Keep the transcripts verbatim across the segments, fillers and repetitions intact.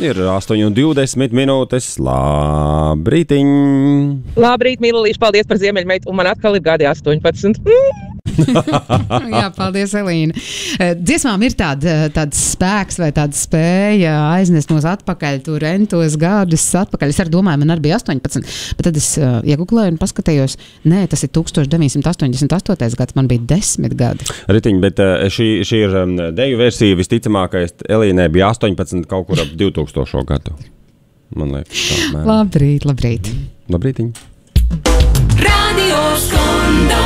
Ir astoņi un divdesmit minūtes. Labrītiņ! Labrīt, mīlulīši, paldies par ziemeļmeitu, un man atkal ir gadi astoņpadsmit. Jā, paldies, Elīna. Dziesmām ir tāda, tāds spēks vai tāda spēja aiznest mūs atpakaļ, tur rentos gadus atpakaļ. Es arī domāju, man arī bija astoņpadsmit, bet tad es uh, ieguglēju un paskatījos, nē, tas ir tukstovš deviņsimt astoņdesmit astotais gads, man bija desmit gadi. Ritiņ, bet uh, šī, šī ir um, deju versija, visticamākais Elīnai bija astoņpadsmit kaut kur ap divtūkstošo gadu. Man liekas, tā mēr. Labrīt, labrīt. Labrītiņ. Radio Skondo.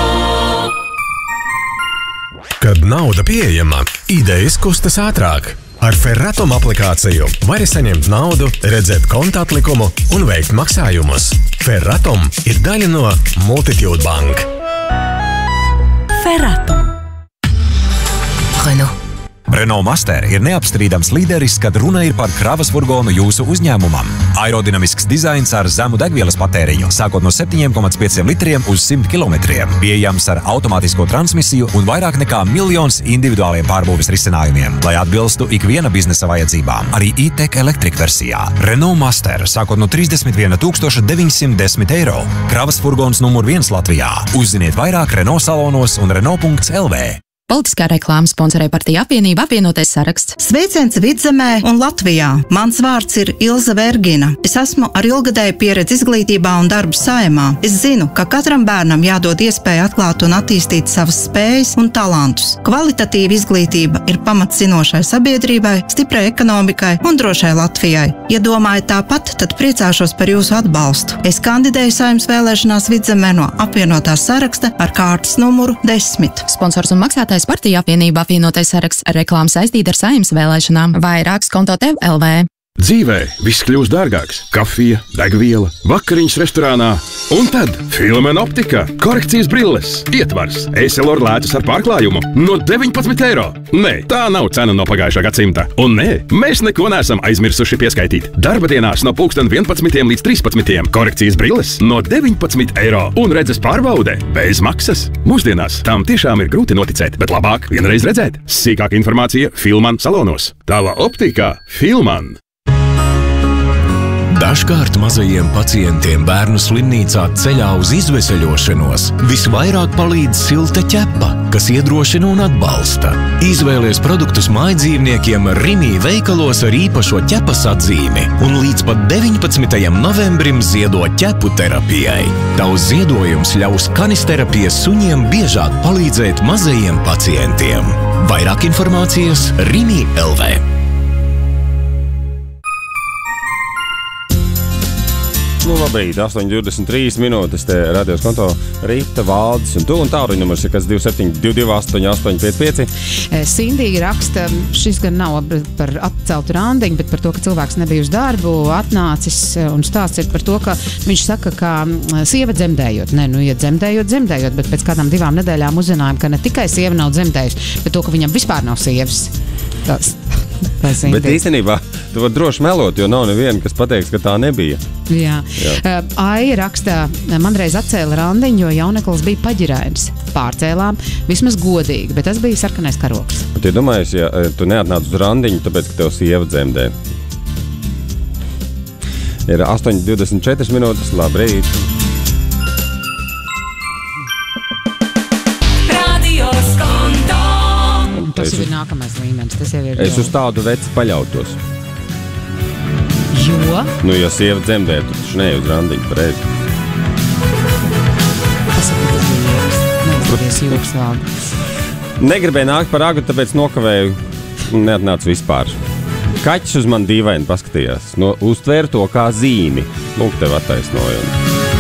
Kad nauda pieejama, idejas kustas ātrāk. Ar Ferratom aplikāciju vari saņemt naudu, redzēt konta atlikumu un veikt maksājumus. Ferratom ir daļa no Multitude Bank. Ferratom. Renault. Renault Master ir neapstrīdams līderis, kad runa ir par kravas furgonu jūsu uzņēmumam. Aerodinamisks dizains ar zemu degvielas patēriņu, sākot no septiņi komats pieci litriem uz simt kilometriem. Pieejams ar automātisko transmisiju un vairāk nekā miljons individuāliem pārbūves risinājumiem, lai atbilstu ikviena biznesa vajadzībām. Arī e-tech Electric versijā. Renault Master, sākot no trīsdesmit viena tūkstoša deviņsimt desmit eiro. Kravas furgons numur viens Latvijā. Uzziniet vairāk Renault salonos un Renault punkts L V. Politiskā reklāma sponsorē partija apvienība apvienotais saraksts. Sveiciens Vidzemē un Latvijā. Mans vārds ir Ilza Vergina. Es esmu ar ilgadēju pieredzi izglītībā un darbu saimā. Es zinu, ka katram bērnam jādod iespēja atklāt un attīstīt savas spējas un talantus. Kvalitatīva izglītība ir pamats zinošai sabiedrībai, stiprai ekonomikai un drošai Latvijai. Ja domājat tāpat, tad priecāšos par jūsu atbalstu. Es kandidēju saimnes vēlēšanās Vidzemē no apvienotās saraksta ar kārtas numuru desmit. Sponsors un maksātājs partija apvienība apvienotais saraksts. Reklāma saistīta ar saimnes vēlēšanām. Vairāks konto tev L V. Dzīvē viss kļūst dārgāks. Kafija, degviela, vakariņas restorānā. Un tad Filmen optika, korekcijas brilles, ietvars, Essilor lētas ar pārklājumu no deviņpadsmit eiro. Nē, tā nav cena no pagājušā gadsimta. Un nē, mēs neko neesam aizmirsuši pieskaitīt. Darba dienās no pulksten vienpadsmitiem līdz trīspadsmitiem korekcijas brilles no deviņpadsmit eiro. Un redzes pārbaude bez maksas. Mūsdienās tam tiešām ir grūti noticēt, bet labāk vienreiz redzēt. Sīkāka informācija Filman salonos. Tava optika Filman. Dažkārt mazajiem pacientiem bērnu slimnīcā ceļā uz izveseļošanos visvairāk palīdz silta ķepa, kas iedrošina un atbalsta. Izvēlies produktus mājdzīvniekiem Rimi veikalos ar īpašo ķepas atzīmi un līdz pat deviņpadsmitajam novembrim ziedo ķepu terapijai. Tavs ziedojums ļaus kanisterapijas suņiem biežāk palīdzēt mazajiem pacientiem. Vairāk informācijas Rimi L V. Nu, labrīt, astoņi divdesmit trīs minūtes, te Radio Skondo Rīta, Valdis un tu un tālruņa numurs ir kas divi septiņi divi divi astoņi astoņi pieci pieci. Sindija raksta, šis gan nav par atceltu randiņu, bet par to, ka cilvēks nebija uz darbu, atnācis un stāsts ir par to, ka viņš saka, ka sieva dzemdējot. Nē, nu, ja dzemdējot, dzemdējot, bet pēc kādām divām nedēļām uzzinājām, ka ne tikai sieva nav dzemdējusi, bet to, ka viņam vispār nav sievas. Tas, tas bet īstenībā tu vari droši melot, jo nav neviena, kas pateiks, ka tā nebija. Jā. Jā. Uh, Aija rakstā, man reiz atcēla randiņu, jo jauneklis bija paģirainis. Pārcēlām, vismaz godīgi, bet tas bija sarkanais karoks. Bet iedomājies, ja tu neatnāc uz randiņu, tāpēc, ka tev sieva dzemdē. Ir astoņi divdesmit četras minūtes, labrīt. Radio Skondo. Tas jau ir nākamais līmenis. Tas jau ir es jau... uz tādu veci paļautos. Jo? Nu, ja sieva dzemdē, tu taču neej uz randiņu pareizi. Tas ir tas joks. Neizdevies joks vēl. Negribēju nākt par agu, tāpēc nokavēju un neatnācu vispār. Kaķis uz mani dīvaini paskatījās. No, uztvēra to kā zīmi. Lūk, tev attaisnojumi.